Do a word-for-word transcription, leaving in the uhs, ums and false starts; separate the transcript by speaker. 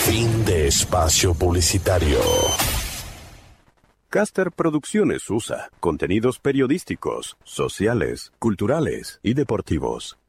Speaker 1: Fin de espacio publicitario.
Speaker 2: Caster Producciones U S A. Contenidos periodísticos, sociales, culturales y deportivos.